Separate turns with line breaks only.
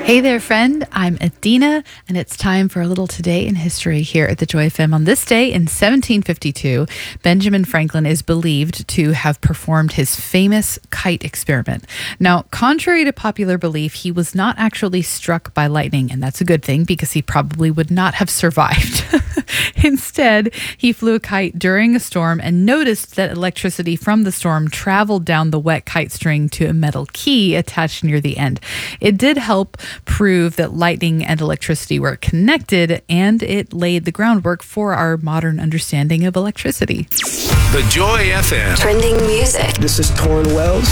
Hey there, friend. I'm Adina, and it's time for a little Today in History here at the Joy FM. On this day in 1752, Benjamin Franklin is believed to have performed his famous kite experiment. Now, contrary to popular belief, he was not actually struck by lightning, and that's a good thing because he probably would not have survived. Instead, he flew a kite during a storm and noticed that electricity from the storm traveled down the wet kite string to a metal key attached near the end. It did help prove that lightning and electricity were connected, and it laid the groundwork for our modern understanding of electricity.
The Joy FM.
Trending music.
This is Torrin Wells.